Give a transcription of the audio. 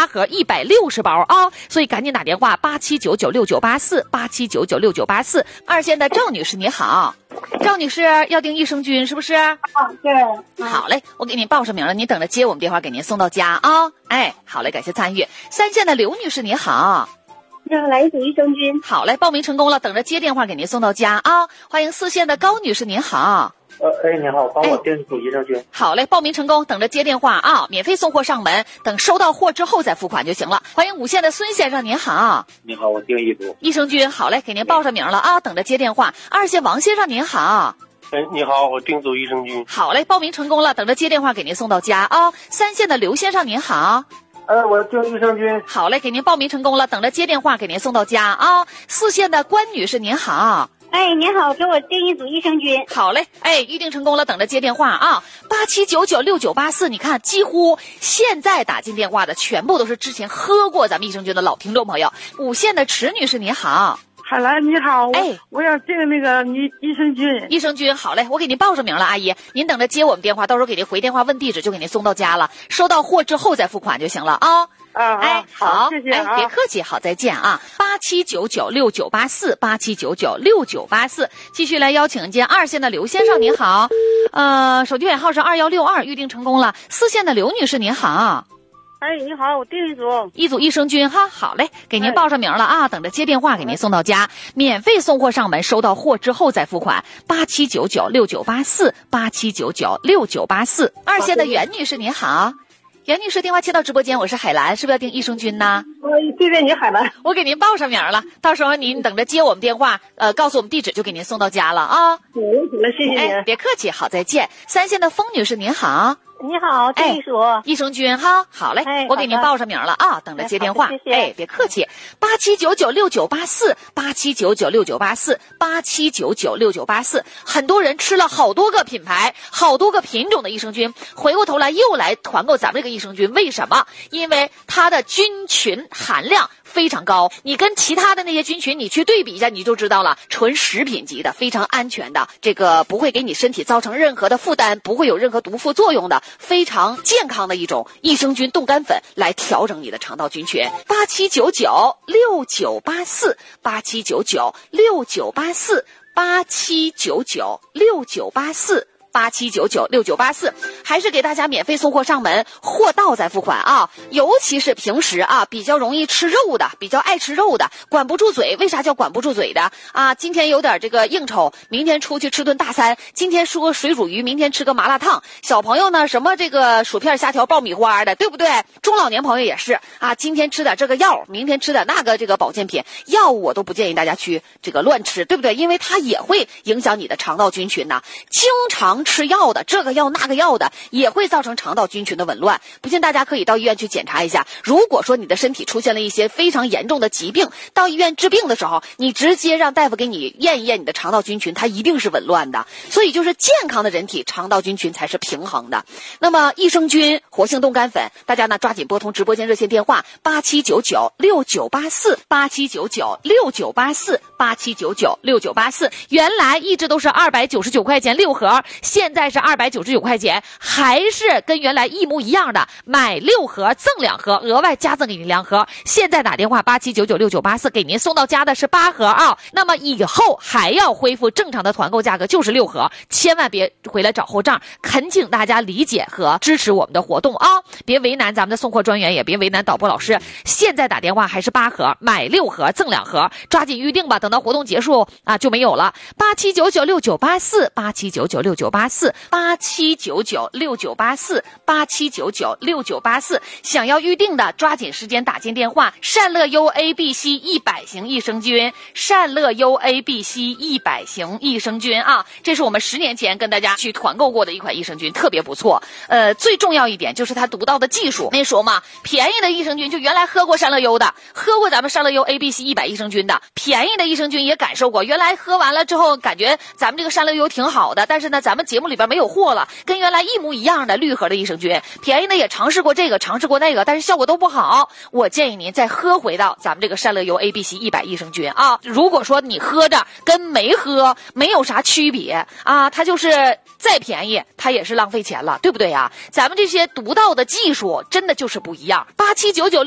盒160包啊，所以赶紧打电话8799698487996984。二线的赵女士你好，赵女士要订益生菌是不是？ 对。 好嘞，我给您报上名了，您等着接我们电话给您送到家啊。哎，好嘞，感谢参与。三线的刘女士你好。 来一组益生菌。 好嘞，报名成功了，等着接电话给您送到家啊。欢迎四线的高女士您好。 你好，帮我订一组益生菌。 好嘞，报名成功，等着接电话啊，免费送货上门，等收到货之后再付款就行了。欢迎五线的孙先生您好。 你好，我订一组益生菌。好嘞，给您报上名了啊，等着接电话。二线王先生您好。 你好，我订组益生菌。 好嘞，报名成功了，等着接电话给您送到家啊。三线的刘先生您好。 我订益生菌。 好嘞，给您报名成功了，等着接电话给您送到家啊。四线的关女士您好。 您好，给我订一组益生菌。 好嘞，预定成功了，等着接电话啊。87996984，你看，几乎现在打进电话的全部都是之前喝过咱们益生菌的老听众朋友。五线的池女士你好。 海兰你好，我要订那个益生菌。 益生菌，好嘞，我给您报上名了，阿姨，您等着接我们电话，到时候给您回电话问地址，就给您送到家了，收到货之后再付款就行了啊。好， 谢谢啊， 别客气，好，再见啊。8799698487996984，继续来邀请接二线的刘先生您好，手机尾号是2162，预定成功了。四线的刘女士您好。 你好，我订一组益生菌哈，好嘞，给您报上名了啊，等着接电话给您送到家，免费送货上门，收到货之后再付款。8799698487996984。二线的袁女士您好。袁女士，电话接到直播间，我是海兰，是不是要订益生菌呢？ 谢谢你，海兰， 我给您报上名了，到时候您等着接我们电话，告诉我们地址，就给您送到家了啊。 好了，谢谢您， 别客气，好，再见。三线的风女士您好。 你好，订一组益生菌哈，好嘞，我给您报上名了啊，等着接电话。 谢谢， 别客气。879969848799698487996984，很多人吃了好多个品牌、好多个品种的益生菌，回过头来又来团购咱们这个益生菌，为什么？因为它的菌群含量非常高，你跟其他的那些菌群你去对比一下，你就知道了，纯食品级的，非常安全的，这个不会给你身体造成任何的负担，不会有任何毒副作用的，非常健康的一种益生菌冻干粉，来调整你的肠道菌群。879969848799698487996984，还是给大家免费送货上门，货到再付款啊！尤其是平时啊比较容易吃肉的，比较爱吃肉的，管不住嘴。为啥叫管不住嘴的啊？今天有点这个应酬，明天出去吃顿大餐，今天说水煮鱼，明天吃个麻辣烫。小朋友呢，什么这个薯片、虾条、爆米花的，对不对？中老年朋友也是啊，今天吃点这个药，明天吃点那个这个保健品。药物我都不建议大家去这个乱吃，对不对？因为它也会影响你的肠道菌群呐。经常吃药的，这个药那个药的，也会造成肠道菌群的紊乱。不信大家可以到医院去检查一下，如果说你的身体出现了一些非常严重的疾病，到医院治病的时候，你直接让大夫给你验一验你的肠道菌群，它一定是紊乱的。所以就是健康的人体肠道菌群才是平衡的。那么益生菌活性冻干粉，大家呢抓紧拨通直播间热线电话879969848799698487996984，原来一直都是299块钱6盒，现在是299块钱，还是跟原来一模一样的，买6盒赠2盒，额外加赠给你2盒。现在打电话87996984，给您送到家的是8盒啊。那么以后还要恢复正常的团购价格，就是6盒，千万别回来找后账，恳请大家理解和支持我们的活动啊，别为难咱们的送货专员，也别为难导播老师。现在打电话还是8盒，买6盒赠2盒，抓紧预定吧，等到活动结束啊就没有了。879969848799698487996984，想要预定的抓紧时间打进电话。善乐优 ABC 100型益生菌，善乐优 ABC 100型益生菌啊，这是我们10年前跟大家去团购过的一款益生菌，特别不错。最重要一点就是它独到的技术。那说嘛，便宜的益生菌就原来喝过善乐优的，喝过咱们善乐优 ABC 100益生菌的，便宜的益生菌也感受过，原来喝完了之后感觉咱们这个善乐优挺好的，但是呢咱们节目里边没有货了，跟原来一模一样的绿盒的益生菌，便宜的也尝试过这个尝试过那个，但是效果都不好。我建议您再喝回到咱们这个善乐优 ABC 100益生菌啊，如果说你喝着跟没喝没有啥区别啊，它就是再便宜它也是浪费钱了，对不对呀？咱们这些独到的技术真的就是不一样。8799